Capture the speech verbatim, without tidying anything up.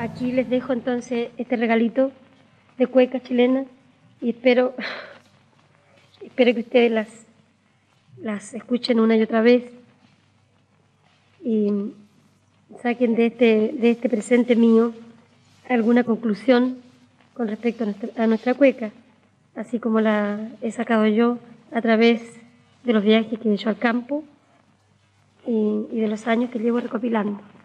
aquí les dejo entonces este regalito de cuecas chilenas y espero, espero que ustedes las, las escuchen una y otra vez y saquen de este, de este presente mío alguna conclusión con respecto a nuestra, a nuestra cueca, así como la he sacado yo a través de los viajes que he hecho al campo y, y de los años que llevo recopilando.